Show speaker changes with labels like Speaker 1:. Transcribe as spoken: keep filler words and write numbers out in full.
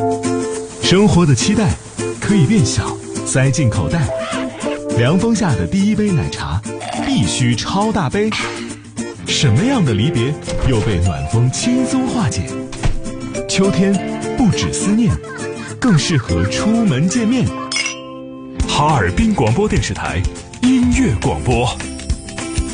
Speaker 1: 生活的期待可以变小，塞进口袋。凉风下的第一杯奶茶必须超大杯。什么样的离别又被暖风轻松化解？秋天不止思念，更适合出门见面。哈尔滨广播电视台音乐广播。